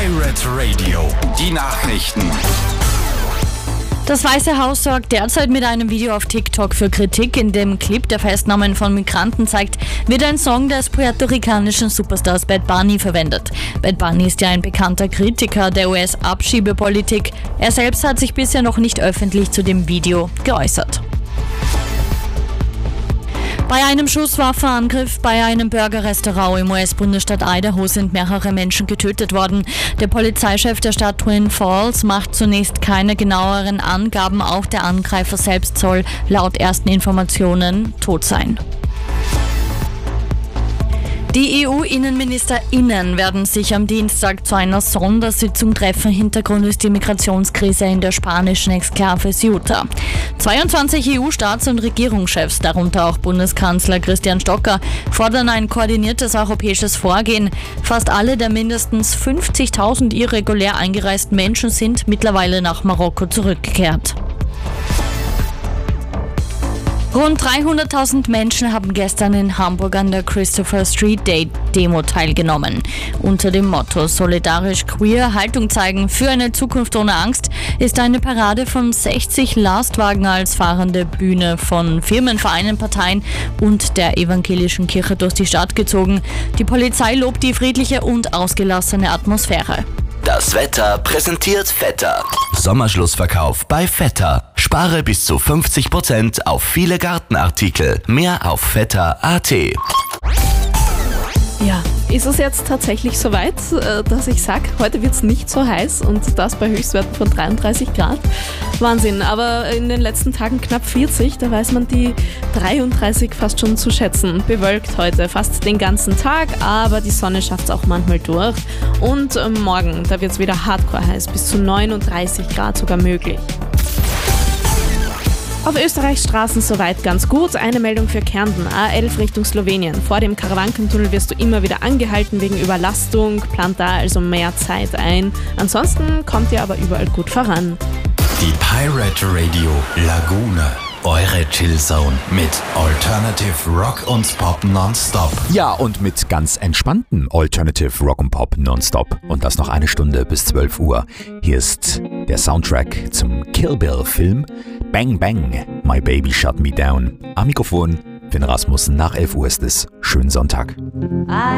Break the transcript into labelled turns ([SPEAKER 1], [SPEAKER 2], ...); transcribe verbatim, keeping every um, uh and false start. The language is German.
[SPEAKER 1] Pirate Radio, die Nachrichten.
[SPEAKER 2] Das Weiße Haus sorgt derzeit mit einem Video auf TikTok für Kritik. In dem Clip, der Festnahmen von Migranten zeigt, wird ein Song des puerto-ricanischen Superstars Bad Bunny verwendet. Bad Bunny ist ja ein bekannter Kritiker der U S-Abschiebepolitik. Er selbst hat sich bisher noch nicht öffentlich zu dem Video geäußert. Bei einem Schusswaffenangriff bei einem Burgerrestaurant im U S-Bundesstaat Idaho sind mehrere Menschen getötet worden. Der Polizeichef der Stadt Twin Falls macht zunächst keine genaueren Angaben. Auch der Angreifer selbst soll laut ersten Informationen tot sein. Die E U-InnenministerInnen werden sich am Dienstag zu einer Sondersitzung treffen. Hintergrund ist die Migrationskrise in der spanischen Exklave Ceuta. zweiundzwanzig E U-Staats- und Regierungschefs, darunter auch Bundeskanzler Christian Stocker, fordern ein koordiniertes europäisches Vorgehen. Fast alle der mindestens fünfzigtausend irregulär eingereisten Menschen sind mittlerweile nach Marokko zurückgekehrt. Rund dreihunderttausend Menschen haben gestern in Hamburg an der Christopher Street Day Demo teilgenommen. Unter dem Motto Solidarisch Queer, Haltung zeigen für eine Zukunft ohne Angst ist eine Parade von sechzig Lastwagen als fahrende Bühne von Firmen, Vereinen, Parteien und der evangelischen Kirche durch die Stadt gezogen. Die Polizei lobt die friedliche und ausgelassene Atmosphäre.
[SPEAKER 3] Das Wetter präsentiert Vetter. Sommerschlussverkauf bei Vetter. Spare bis zu fünfzig Prozent auf viele Gartenartikel. Mehr auf vetter punkt a t.
[SPEAKER 4] Ja, ist es jetzt tatsächlich soweit, dass ich sage, heute wird es nicht so heiß und das bei Höchstwerten von dreiunddreißig Grad? Wahnsinn, aber in den letzten Tagen knapp vierzig, da weiß man die dreiunddreißig fast schon zu schätzen. Bewölkt heute fast den ganzen Tag, aber die Sonne schafft es auch manchmal durch. Und morgen, da wird es wieder hardcore heiß, bis zu neununddreißig Grad sogar möglich. Auf Österreichs Straßen soweit ganz gut. Eine Meldung für Kärnten, A elf Richtung Slowenien. Vor dem Karawankentunnel wirst du immer wieder angehalten wegen Überlastung. Plant da also mehr Zeit ein. Ansonsten kommt ihr aber überall gut voran.
[SPEAKER 1] Die Pirate Radio Lagune. Eure Chillzone mit Alternative Rock und Pop nonstop.
[SPEAKER 5] Ja, und mit ganz entspannten Alternative Rock und Pop nonstop. Und das noch eine Stunde bis zwölf Uhr. Hier ist der Soundtrack zum Kill Bill Film Bang Bang, My Baby Shut Me Down. Am Mikrofon Finn Rasmussen, nach elf Uhr ist es. Schönen Sonntag.